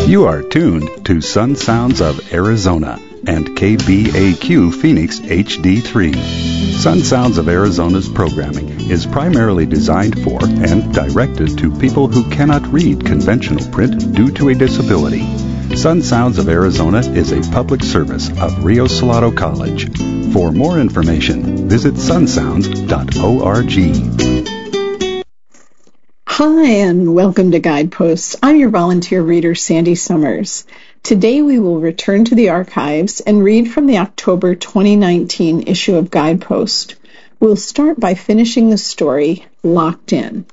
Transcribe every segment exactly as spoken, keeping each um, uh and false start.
You are tuned to Sun Sounds of Arizona and K B A Q Phoenix H D three. Sun Sounds of Arizona's programming is primarily designed for and directed to people who cannot read conventional print due to a disability. Sun Sounds of Arizona is a public service of Rio Salado College. For more information, visit sun sounds dot org. Hi, and welcome to Guideposts. I'm your volunteer reader, Sandy Summers. Today we will return to the archives and read from the October twenty nineteen issue of Guidepost. We'll start by finishing the story, Locked In.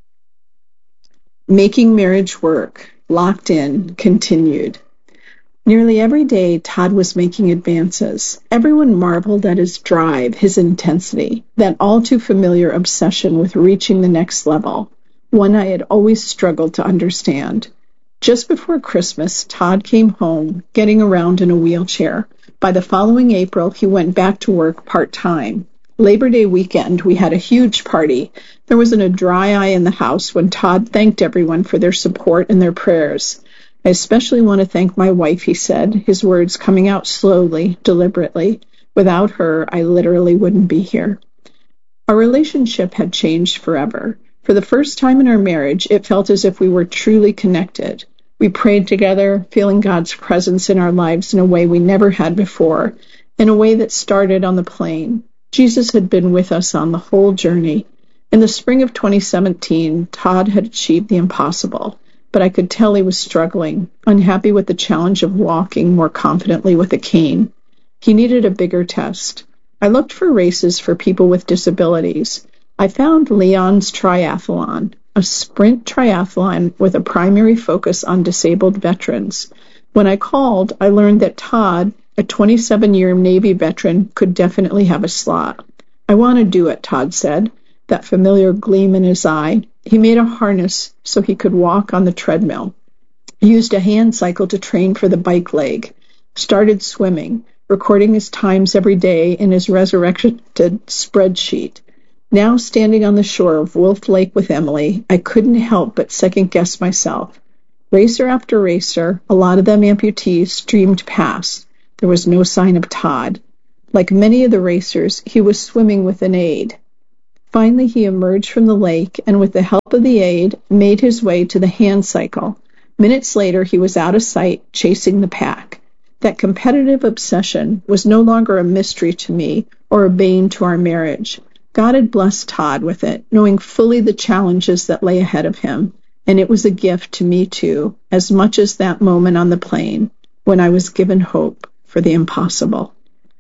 Making Marriage Work, Locked In, continued. Nearly every day, Todd was making advances. Everyone marveled at his drive, his intensity, that all too familiar obsession with reaching the next level. One I had always struggled to understand. Just before Christmas, Todd came home, getting around in a wheelchair. By the following April, he went back to work part-time. Labor Day weekend, we had a huge party. There wasn't a dry eye in the house when Todd thanked everyone for their support and their prayers. I especially want to thank my wife, he said, his words coming out slowly, deliberately. Without her, I literally wouldn't be here. Our relationship had changed forever. For the first time in our marriage, it felt as if we were truly connected. We prayed together, feeling God's presence in our lives in a way we never had before, in a way that started on the plane. Jesus had been with us on the whole journey. In the spring of twenty seventeen, Todd had achieved the impossible, but I could tell he was struggling, unhappy with the challenge of walking more confidently with a cane. He needed a bigger test. I looked for races for people with disabilities. I found Leon's Triathlon, a sprint triathlon with a primary focus on disabled veterans. When I called, I learned that Todd, a twenty-seven-year Navy veteran, could definitely have a slot. I want to do it, Todd said, that familiar gleam in his eye. He made a harness so he could walk on the treadmill. He used a hand cycle to train for the bike leg. Started swimming, recording his times every day in his resurrected spreadsheet. Now standing on the shore of Wolf Lake with Emily, I couldn't help but second-guess myself. Racer after racer, a lot of them amputees, streamed past. There was no sign of Todd. Like many of the racers, he was swimming with an aid. Finally, he emerged from the lake and, with the help of the aid, made his way to the hand cycle. Minutes later, he was out of sight, chasing the pack. That competitive obsession was no longer a mystery to me or a bane to our marriage. God had blessed Todd with it, knowing fully the challenges that lay ahead of him, and it was a gift to me too, as much as that moment on the plane when I was given hope for the impossible.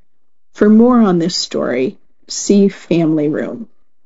For more on this story, see Family Room.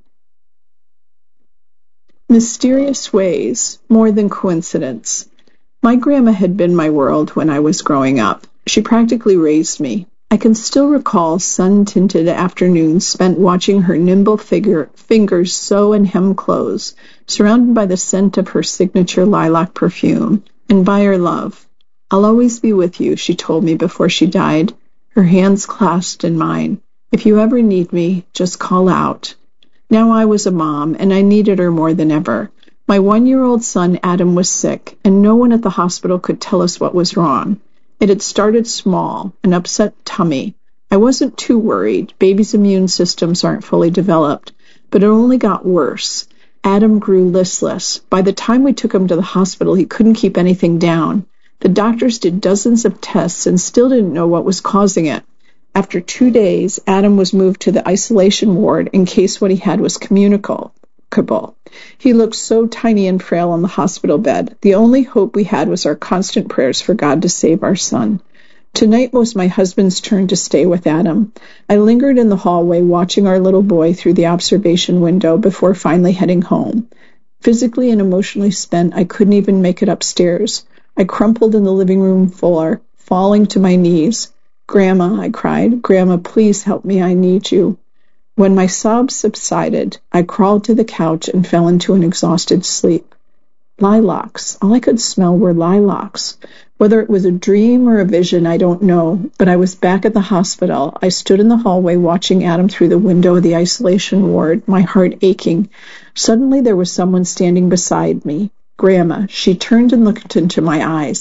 Mysterious ways, more than coincidence. My grandma had been my world when I was growing up. She practically raised me. I can still recall sun-tinted afternoons spent watching her nimble figure, fingers sew and hem clothes, surrounded by the scent of her signature lilac perfume, and by her love. I'll always be with you, she told me before she died, her hands clasped in mine. If you ever need me, just call out. Now I was a mom, and I needed her more than ever. My one-year-old son, Adam, was sick, and no one at the hospital could tell us what was wrong. It had started small, an upset tummy. I wasn't too worried. Babies' immune systems aren't fully developed. But it only got worse. Adam grew listless. By the time we took him to the hospital, he couldn't keep anything down. The doctors did dozens of tests and still didn't know what was causing it. After two days, Adam was moved to the isolation ward in case what he had was communicable. He looked so tiny and frail on the hospital bed. The only hope we had was our constant prayers for God to save our son. Tonight was my husband's turn to stay with Adam. I lingered in the hallway watching our little boy through the observation window before finally heading home. Physically and emotionally spent, I couldn't even make it upstairs. I crumpled in the living room floor, falling to my knees. "Grandma," I cried, "Grandma, please help me. I need you." When my sobs subsided, I crawled to the couch and fell into an exhausted sleep. Lilacs. All I could smell were lilacs. Whether it was a dream or a vision, I don't know, but I was back at the hospital. I stood in the hallway watching Adam through the window of the isolation ward, my heart aching. Suddenly there was someone standing beside me. Grandma. She turned and looked into my eyes.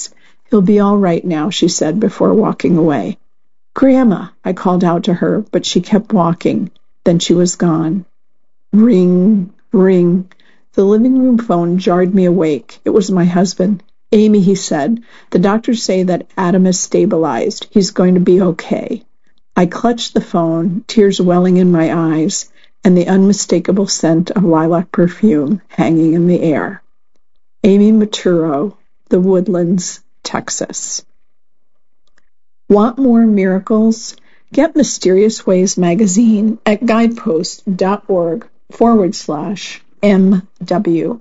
"He'll be all right now," she said before walking away. "Grandma," I called out to her, but she kept walking. Then she was gone. Ring, ring. The living room phone jarred me awake. It was my husband. "Amy," he said, "the doctors say that Adam is stabilized. He's going to be okay." I clutched the phone, tears welling in my eyes, and the unmistakable scent of lilac perfume hanging in the air. Amy Maturo, The Woodlands, Texas. Want more miracles? Get Mysterious Ways magazine at guidepost.org forward slash MW.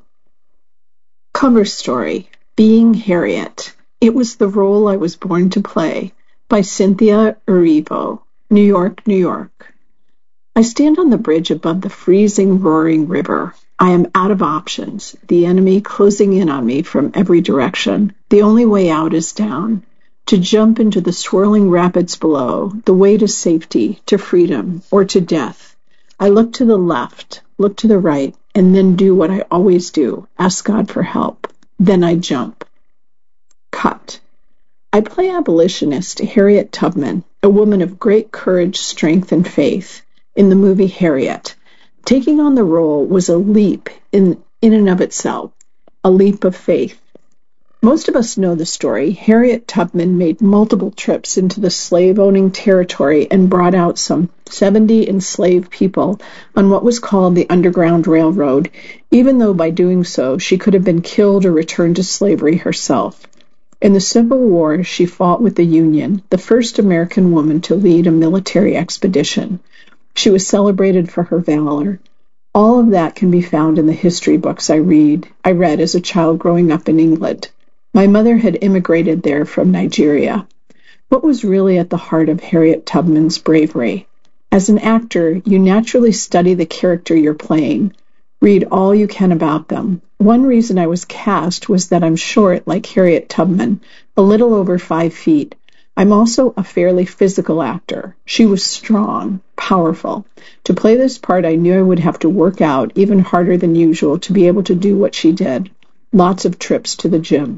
Cover story, Being Harriet. It Was the Role I Was Born to Play, by Cynthia Erivo, New York, New York. I stand on the bridge above the freezing, roaring river. I am out of options, the enemy closing in on me from every direction. The only way out is down. To jump into the swirling rapids below, the way to safety, to freedom, or to death. I look to the left, look to the right, and then do what I always do, ask God for help. Then I jump. Cut. I play abolitionist Harriet Tubman, a woman of great courage, strength, and faith, in the movie Harriet. Taking on the role was a leap in, in and of itself, a leap of faith. Most of us know the story. Harriet Tubman made multiple trips into the slave-owning territory and brought out some seventy enslaved people on what was called the Underground Railroad, even though by doing so she could have been killed or returned to slavery herself. In the Civil War, she fought with the Union, the first American woman to lead a military expedition. She was celebrated for her valor. All of that can be found in the history books I read. I read as a child growing up in England. My mother had immigrated there from Nigeria. What was really at the heart of Harriet Tubman's bravery? As an actor, you naturally study the character you're playing. Read all you can about them. One reason I was cast was that I'm short like Harriet Tubman, a little over five feet. I'm also a fairly physical actor. She was strong, powerful. To play this part, I knew I would have to work out even harder than usual to be able to do what she did. Lots of trips to the gym.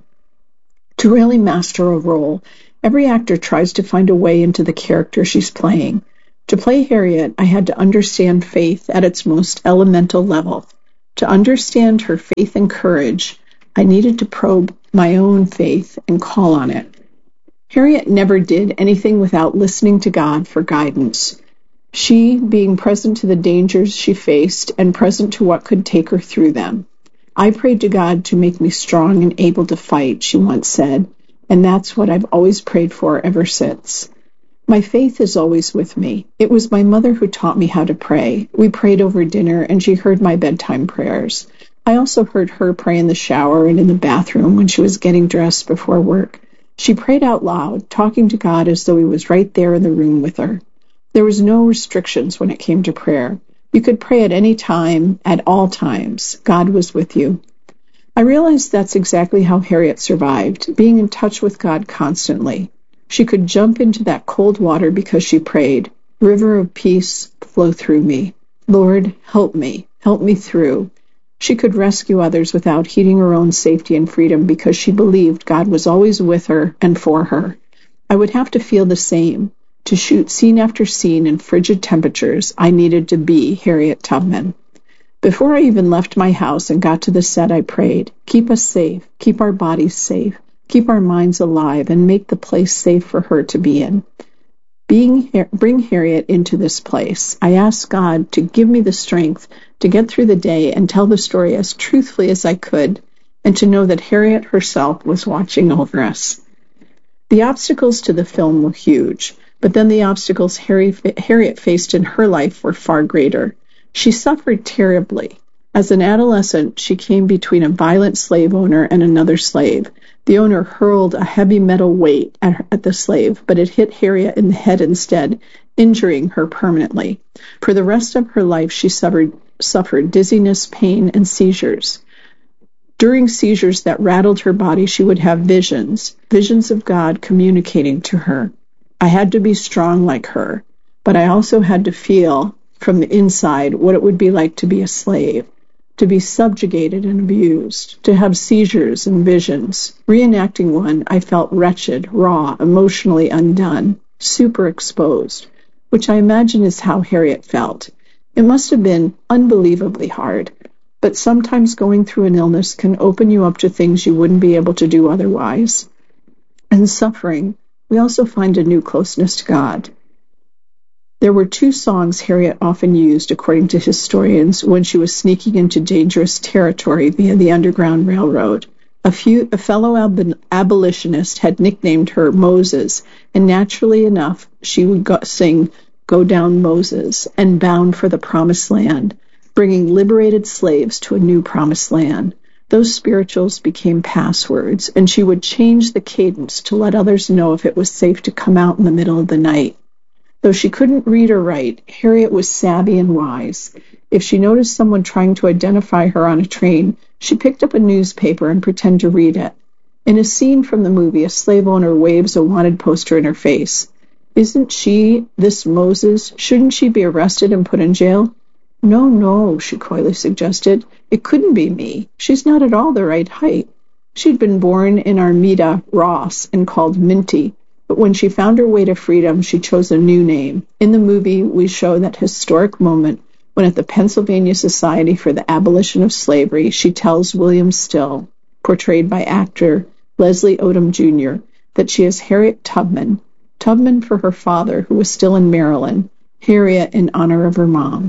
To really master a role, every actor tries to find a way into the character she's playing. To play Harriet, I had to understand faith at its most elemental level. To understand her faith and courage, I needed to probe my own faith and call on it. Harriet never did anything without listening to God for guidance. She, being present to the dangers she faced and present to what could take her through them. I prayed to God to make me strong and able to fight, she once said, and that's what I've always prayed for ever since. My faith is always with me. It was my mother who taught me how to pray. We prayed over dinner, and she heard my bedtime prayers. I also heard her pray in the shower and in the bathroom when she was getting dressed before work. She prayed out loud, talking to God as though he was right there in the room with her. There was no restrictions when it came to prayer. You could pray at any time, at all times. God was with you. I realized that's exactly how Harriet survived, being in touch with God constantly. She could jump into that cold water because she prayed. River of peace, flow through me. Lord, help me. Help me through. She could rescue others without heeding her own safety and freedom because she believed God was always with her and for her. I would have to feel the same. To shoot scene after scene in frigid temperatures, I needed to be Harriet Tubman. Before I even left my house and got to the set, I prayed, keep us safe, keep our bodies safe, keep our minds alive, and make the place safe for her to be in. Being, bring Harriet into this place. I asked God to give me the strength to get through the day and tell the story as truthfully as I could, and to know that Harriet herself was watching over us. The obstacles to the film were huge. But then the obstacles Harriet faced in her life were far greater. She suffered terribly. As an adolescent, she came between a violent slave owner and another slave. The owner hurled a heavy metal weight at, her, at the slave, but it hit Harriet in the head instead, injuring her permanently. For the rest of her life, she suffered, suffered dizziness, pain, and seizures. During seizures that rattled her body, she would have visions, visions of God communicating to her. I had to be strong like her, but I also had to feel from the inside what it would be like to be a slave. to be subjugated and abused, to have seizures and visions. Reenacting one, I felt wretched, raw, emotionally undone, super exposed, which I imagine is how Harriet felt. It must have been unbelievably hard, but sometimes going through an illness can open you up to things you wouldn't be able to do otherwise. In suffering, we also find a new closeness to God. There were two songs Harriet often used, according to historians, when she was sneaking into dangerous territory via the Underground Railroad. A, few, a fellow ab- abolitionist had nicknamed her Moses, and naturally enough, she would go, sing Go Down Moses and Bound for the Promised Land, bringing liberated slaves to a new promised land. Those spirituals became passwords, and she would change the cadence to let others know if it was safe to come out in the middle of the night. Though she couldn't read or write, Harriet was savvy and wise. If she noticed someone trying to identify her on a train, she picked up a newspaper and pretended to read it. In a scene from the movie, a slave owner waves a wanted poster in her face. Isn't she this Moses? Shouldn't she be arrested and put in jail? No, no, she coyly suggested. It couldn't be me. She's not at all the right height. She'd been born in Armida, Ross, and called Minty. But when she found her way to freedom, she chose a new name. In the movie, we show that historic moment when at the Pennsylvania Society for the Abolition of Slavery, she tells William Still, portrayed by actor Leslie Odom Junior, that she is Harriet Tubman, Tubman for her father, who was still in Maryland, Harriet in honor of her mom.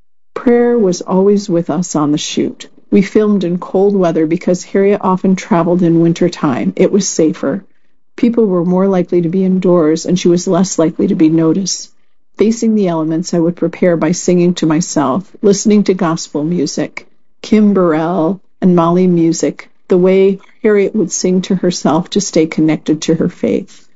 Prayer was always with us on the shoot. We filmed in cold weather because Harriet often traveled in winter time. It was safer. People were more likely to be indoors, and she was less likely to be noticed. Facing the elements, I would prepare by singing to myself, listening to gospel music, Kim Burrell and Molly music, the way Harriet would sing to herself to stay connected to her faith.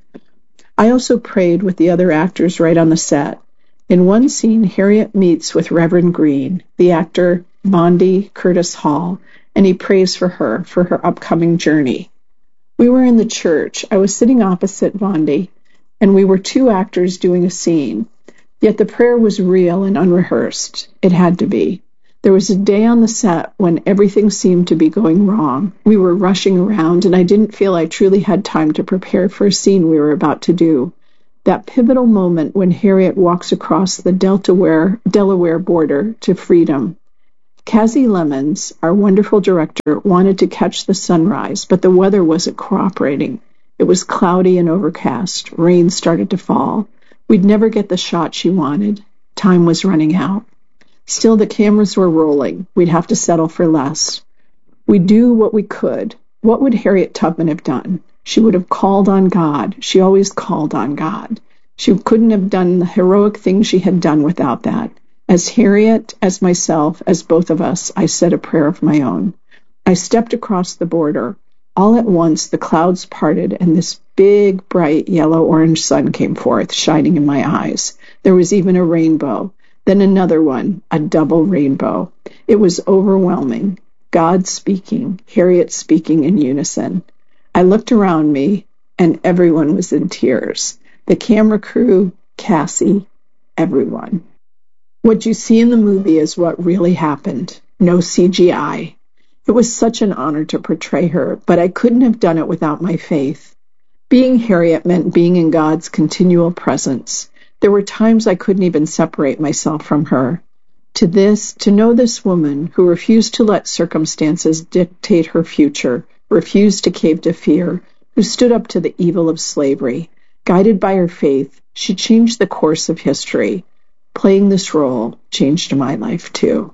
I also prayed with the other actors right on the set. In one scene, Harriet meets with Reverend Green, the actor Bondi Curtis Hall, and he prays for her, for her upcoming journey. We were in the church. I was sitting opposite Bondi, and we were two actors doing a scene. Yet the prayer was real and unrehearsed. It had to be. There was a day on the set when everything seemed to be going wrong. We were rushing around, and I didn't feel I truly had time to prepare for a scene we were about to do. That pivotal moment when Harriet walks across the Delaware, Delaware border to freedom. Kazi Lemons, our wonderful director, wanted to catch the sunrise, but the weather wasn't cooperating. It was cloudy and overcast. Rain started to fall. We'd never get the shot she wanted. Time was running out. Still, the cameras were rolling. We'd have to settle for less. We'd do what we could. What would Harriet Tubman have done? She would have called on God. She always called on God. She couldn't have done the heroic things she had done without that. As Harriet, as myself, as both of us, I said a prayer of my own. I stepped across the border. All at once, the clouds parted, and this big, bright, yellow-orange sun came forth, shining in my eyes. There was even a rainbow. Then another one, a double rainbow. It was overwhelming. God speaking, Harriet speaking in unison. I looked around me, and everyone was in tears. The camera crew, Cassie, everyone. What you see in the movie is what really happened. No C G I. It was such an honor to portray her, but I couldn't have done it without my faith. Being Harriet meant being in God's continual presence. There were times I couldn't even separate myself from her. To this, to know this woman who refused to let circumstances dictate her future, refused to cave to fear, who stood up to the evil of slavery. Guided by her faith, she changed the course of history. Playing this role changed my life, too.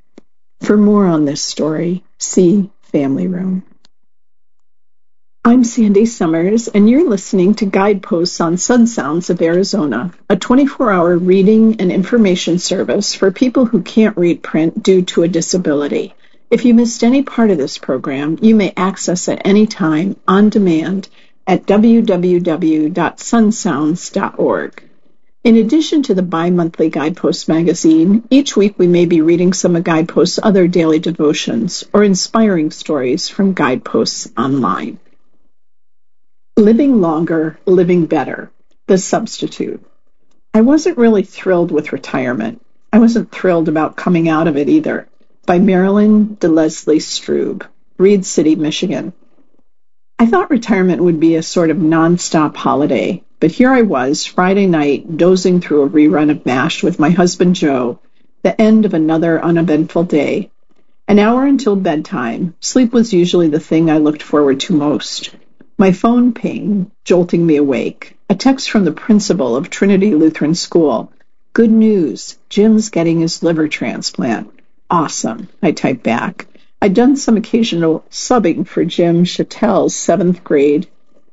For more on this story, see Family Room. I'm Sandy Summers, and you're listening to Guideposts on Sun Sounds of Arizona, a twenty-four hour reading and information service for people who can't read print due to a disability. If you missed any part of this program, you may access it anytime on demand at w w w dot sun sounds dot org. In addition to the bi-monthly Guideposts magazine, each week we may be reading some of Guideposts' other daily devotions or inspiring stories from Guideposts Online. Living Longer, Living Better, The Substitute. I wasn't really thrilled with retirement. I wasn't thrilled about coming out of it either. by Marilyn DeLeslie Strube, Reed City, Michigan. I thought retirement would be a sort of non-stop holiday, but here I was, Friday night, dozing through a rerun of MASH with my husband Joe, the end of another uneventful day. An hour until bedtime, sleep was usually the thing I looked forward to most. My phone pinged, jolting me awake. A text from the principal of Trinity Lutheran School. Good news, Jim's getting his liver transplant. Awesome, I typed back. I'd done some occasional subbing for Jim Chattel's seventh grade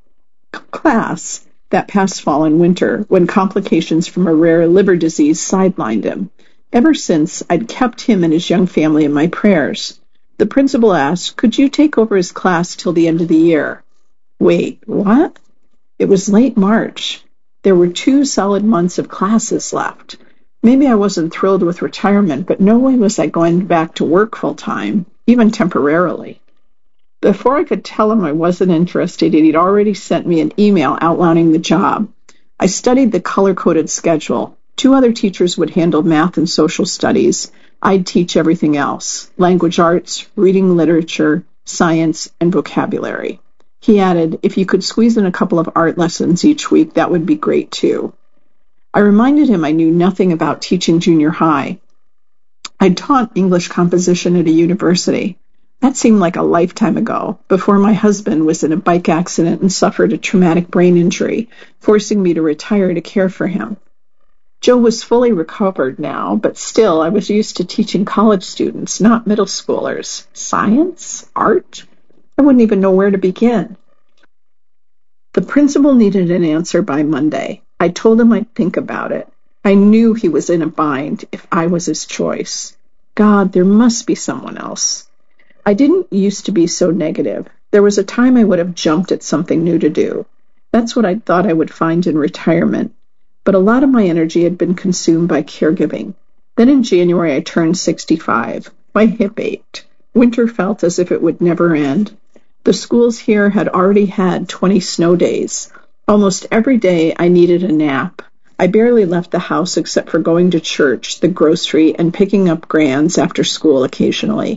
class that past fall and winter when complications from a rare liver disease sidelined him. Ever since, I'd kept him and his young family in my prayers. The principal asked, could you take over his class till the end of the year? Wait, what? It was late March. There were two solid months of classes left. Maybe I wasn't thrilled with retirement, but no way was I going back to work full-time, even temporarily. Before I could tell him I wasn't interested, he'd already sent me an email outlining the job. I studied the color-coded schedule. Two other teachers would handle math and social studies. I'd teach everything else, language arts, reading literature, science, and vocabulary. He added, if you could squeeze in a couple of art lessons each week, that would be great too. I reminded him I knew nothing about teaching junior high. I'd taught English composition at a university. That seemed like a lifetime ago, before my husband was in a bike accident and suffered a traumatic brain injury, forcing me to retire to care for him. Joe was fully recovered now, but still I was used to teaching college students, not middle schoolers. Science? Art? I wouldn't even know where to begin. The principal needed an answer by Monday. I told him I'd think about it. I knew he was in a bind if I was his choice. God, there must be someone else. I didn't used to be so negative. There was a time I would have jumped at something new to do. That's what I thought I would find in retirement. But a lot of my energy had been consumed by caregiving. Then in January I turned sixty-five. My hip ached. Winter felt as if it would never end. The schools here had already had twenty snow days. Almost every day I needed a nap. I barely left the house except for going to church, the grocery, and picking up Grands after school occasionally.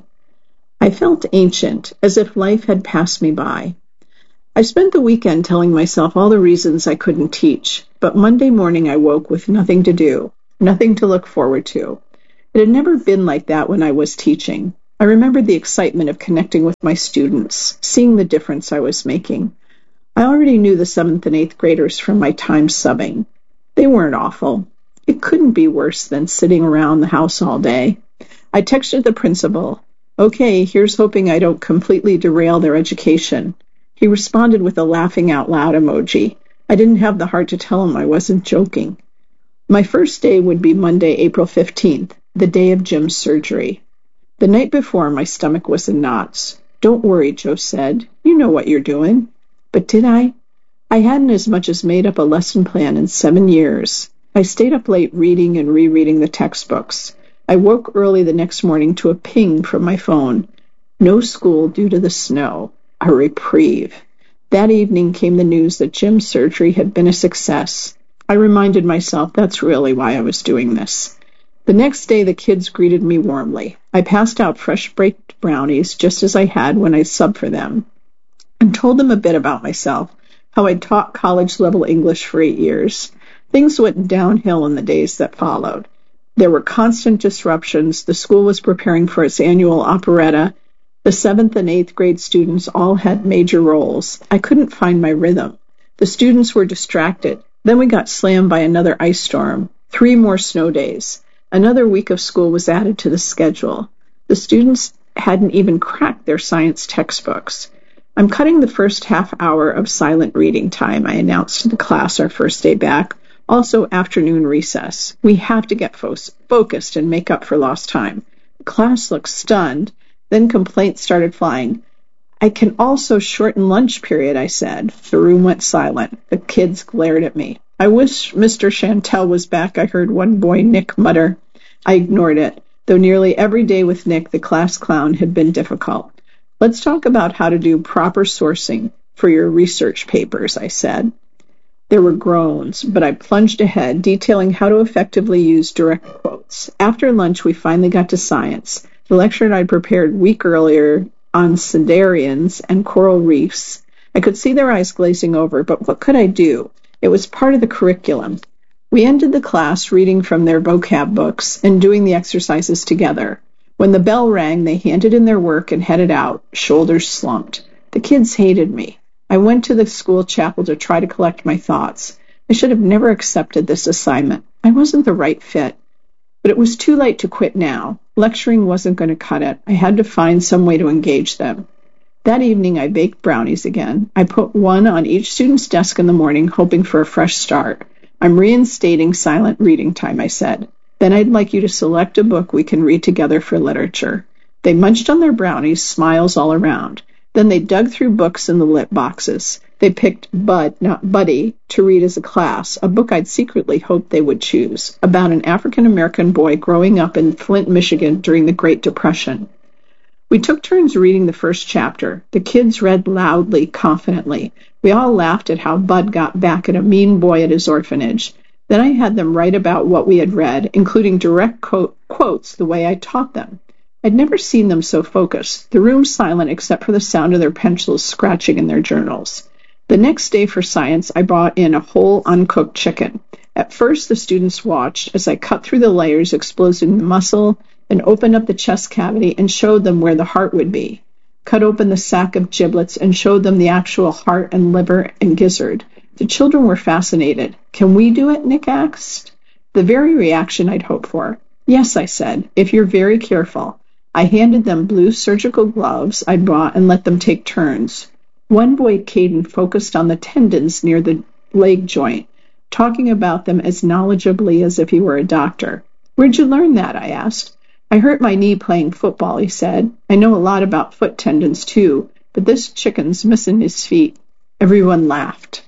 I felt ancient, as if life had passed me by. I spent the weekend telling myself all the reasons I couldn't teach, but Monday morning I woke with nothing to do, nothing to look forward to. It had never been like that when I was teaching. I remembered the excitement of connecting with my students, seeing the difference I was making. I already knew the seventh and eighth graders from my time subbing. They weren't awful. It couldn't be worse than sitting around the house all day. I texted the principal, okay, here's hoping I don't completely derail their education. He responded with a laughing out loud emoji. I didn't have the heart to tell him I wasn't joking. My first day would be Monday, April fifteenth, the day of Jim's surgery. The night before, my stomach was in knots. Don't worry, Joe said. You know what you're doing. But did I? I hadn't as much as made up a lesson plan in seven years. I stayed up late reading and rereading the textbooks. I woke early the next morning to a ping from my phone. No school due to the snow. A reprieve. That evening came the news that Jim's surgery had been a success. I reminded myself that's really why I was doing this. The next day the kids greeted me warmly. I passed out fresh baked brownies just as I had when I subbed for them, and told them a bit about myself, how I'd taught college-level English for eight years. Things went downhill in the days that followed. There were constant disruptions. The school was preparing for its annual operetta. The seventh and eighth grade students all had major roles. I couldn't find my rhythm. The students were distracted. Then we got slammed by another ice storm. Three more snow days. Another week of school was added to the schedule. The students hadn't even cracked their science textbooks. I'm cutting the first half hour of silent reading time, I announced to the class our first day back. Also afternoon recess. We have to get fo- focused and make up for lost time. The class looked stunned. Then complaints started flying. I can also shorten lunch period, I said. The room went silent. The kids glared at me. I wish Mister Chantel was back, I heard one boy, Nick, mutter. I ignored it, though nearly every day with Nick, the class clown, had been difficult. Let's talk about how to do proper sourcing for your research papers, I said. There were groans, but I plunged ahead, detailing how to effectively use direct quotes. After lunch, we finally got to science. The lecture I'd prepared a week earlier on cnidarians and coral reefs. I could see their eyes glazing over, but what could I do? It was part of the curriculum. We ended the class reading from their vocab books and doing the exercises together. When the bell rang, they handed in their work and headed out, shoulders slumped. The kids hated me. I went to the school chapel to try to collect my thoughts. I should have never accepted this assignment. I wasn't the right fit. But it was too late to quit now. Lecturing wasn't going to cut it. I had to find some way to engage them. That evening, I baked brownies again. I put one on each student's desk in the morning, hoping for a fresh start. I'm reinstating silent reading time, I said. Then I'd like you to select a book we can read together for literature. They munched on their brownies, smiles all around. Then they dug through books in the lit boxes. They picked Bud, not Buddy, to read as a class, a book I'd secretly hoped they would choose, about an African-American boy growing up in Flint, Michigan during the Great Depression. We took turns reading the first chapter. The kids read loudly, confidently. We all laughed at how Bud got back at a mean boy at his orphanage. Then I had them write about what we had read, including direct quote, quotes the way I taught them. I'd never seen them so focused, the room silent except for the sound of their pencils scratching in their journals. The next day for science, I brought in a whole uncooked chicken. At first, the students watched as I cut through the layers, exposing the muscle, and opened up the chest cavity and showed them where the heart would be. Cut open the sack of giblets and showed them the actual heart and liver and gizzard. The children were fascinated. Can we do it? Nick asked. The very reaction I'd hoped for. Yes, I said, if you're very careful. I handed them blue surgical gloves I'd brought and let them take turns. One boy, Caden, focused on the tendons near the leg joint, talking about them as knowledgeably as if he were a doctor. Where'd you learn that? I asked. I hurt my knee playing football, he said. I know a lot about foot tendons, too, but this chicken's missing his feet. Everyone laughed.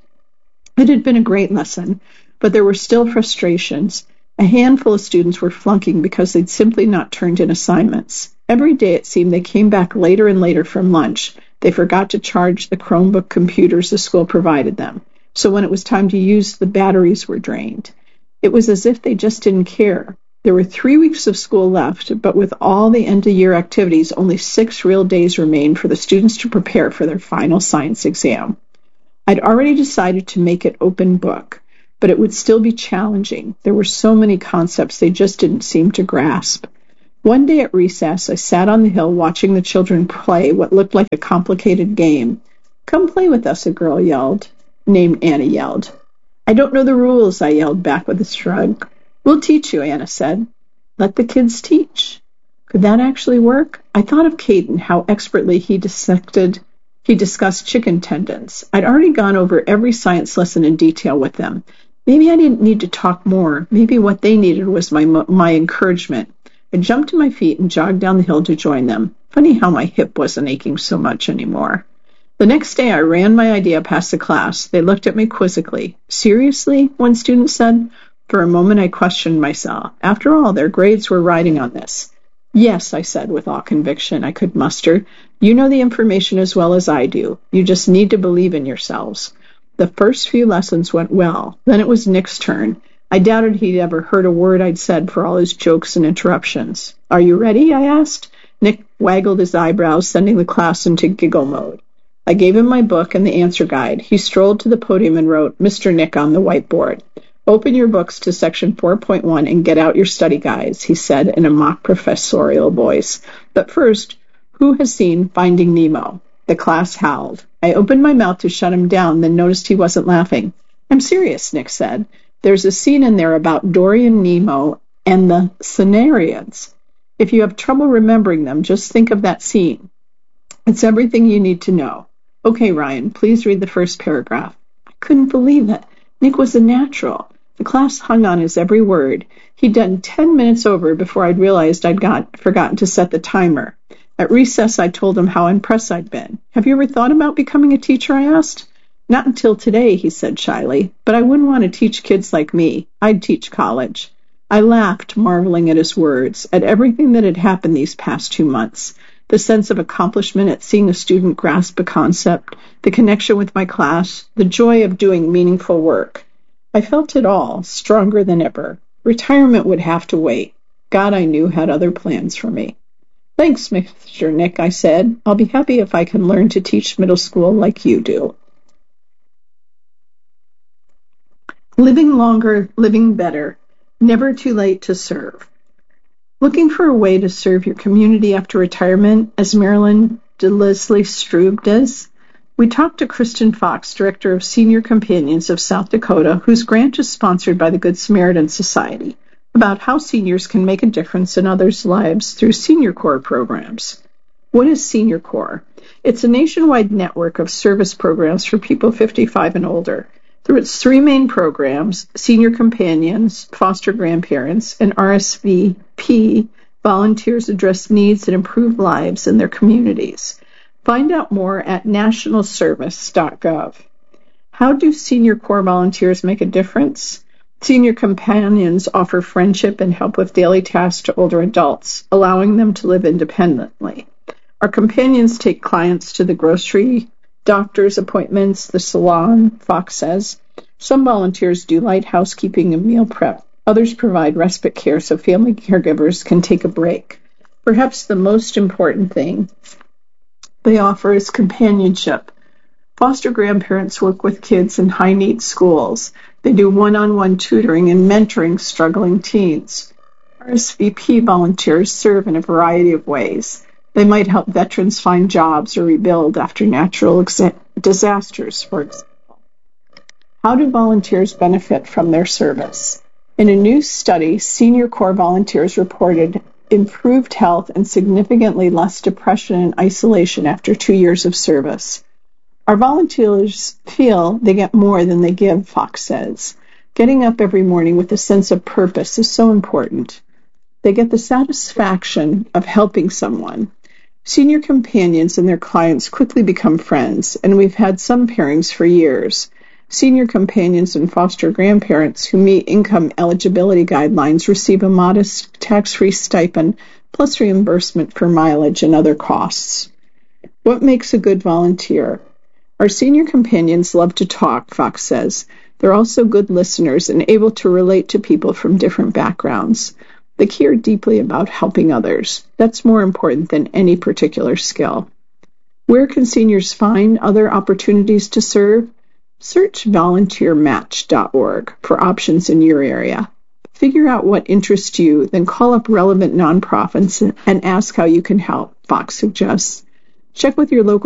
It had been a great lesson, but there were still frustrations. A handful of students were flunking because they'd simply not turned in assignments. Every day it seemed they came back later and later from lunch. They forgot to charge the Chromebook computers the school provided them. So when it was time to use, the batteries were drained. It was as if they just didn't care. There were three weeks of school left, but with all the end-of-year activities, only six real days remained for the students to prepare for their final science exam. I'd already decided to make it open book, but it would still be challenging. There were so many concepts they just didn't seem to grasp. One day at recess, I sat on the hill watching the children play what looked like a complicated game. Come play with us, a girl yelled, named Anna yelled. I don't know the rules, I yelled back with a shrug. We'll teach you, Anna said. Let the kids teach. Could that actually work? I thought of Caden, how expertly he dissected, he discussed chicken tendons. I'd already gone over every science lesson in detail with them. Maybe I didn't need to talk more. Maybe what they needed was my my encouragement. I jumped to my feet and jogged down the hill to join them. Funny how my hip wasn't aching so much anymore. The next day, I ran my idea past the class. They looked at me quizzically. Seriously? One student said. For a moment, I questioned myself. After all, their grades were riding on this. Yes, I said with all conviction I could muster. You know the information as well as I do. You just need to believe in yourselves. The first few lessons went well. Then it was Nick's turn. I doubted he'd ever heard a word I'd said for all his jokes and interruptions. Are you ready? I asked. Nick waggled his eyebrows, sending the class into giggle mode. I gave him my book and the answer guide. He strolled to the podium and wrote, Mister Nick on the whiteboard. Open your books to section four point one and get out your study guides, he said in a mock professorial voice. But first, who has seen Finding Nemo? The class howled. I opened my mouth to shut him down, then noticed he wasn't laughing. I'm serious, Nick said. There's a scene in there about Dory and Nemo and the Cnidarians. If you have trouble remembering them, just think of that scene. It's everything you need to know. Okay, Ryan, please read the first paragraph. I couldn't believe it. Nick was a natural. The class hung on his every word. He'd done ten minutes over before I'd realized I'd got forgotten to set the timer. At recess, I told him how impressed I'd been. Have you ever thought about becoming a teacher? I asked. Not until today, he said shyly, but I wouldn't want to teach kids like me. I'd teach college. I laughed, marveling at his words, at everything that had happened these past two months. The sense of accomplishment at seeing a student grasp a concept, the connection with my class, the joy of doing meaningful work. I felt it all, stronger than ever. Retirement would have to wait. God, I knew, had other plans for me. Thanks, Mister Nick, I said. I'll be happy if I can learn to teach middle school like you do. Living longer, living better. Never too late to serve. Looking for a way to serve your community after retirement, as Marilyn DeLeslie Strube does? We talked to Kristen Fox, Director of Senior Companions of South Dakota, whose grant is sponsored by the Good Samaritan Society, about how seniors can make a difference in others' lives through Senior Corps programs. What is Senior Corps? It's a nationwide network of service programs for people fifty-five and older. Through its three main programs, Senior Companions, Foster Grandparents, and R S V P, volunteers address needs that improve lives in their communities. Find out more at national service dot gov. How do Senior Corps volunteers make a difference? Senior Companions offer friendship and help with daily tasks to older adults, allowing them to live independently. Our companions take clients to the grocery, doctor's appointments, the salon, Fox says. Some volunteers do light housekeeping and meal prep. Others provide respite care so family caregivers can take a break. Perhaps the most important thing they offer is companionship. Foster grandparents work with kids in high-need schools. They do one-on-one tutoring and mentoring struggling teens. R S V P volunteers serve in a variety of ways. They might help veterans find jobs or rebuild after natural exa- disasters, for example. How do volunteers benefit from their service? In a new study, Senior Corps volunteers reported improved health and significantly less depression and isolation after two years of service. Our volunteers feel they get more than they give, Fox says. Getting up every morning with a sense of purpose is so important. They get the satisfaction of helping someone. Senior Companions and their clients quickly become friends, and we've had some pairings for years. Senior Companions and foster grandparents who meet income eligibility guidelines receive a modest tax-free stipend plus reimbursement for mileage and other costs. What makes a good volunteer? Our Senior Companions love to talk, Fox says. They're also good listeners and able to relate to people from different backgrounds. They care deeply about helping others. That's more important than any particular skill. Where can seniors find other opportunities to serve? Search volunteer match dot org for options in your area. Figure out what interests you, then call up relevant nonprofits and ask how you can help, Fox suggests. Check with your local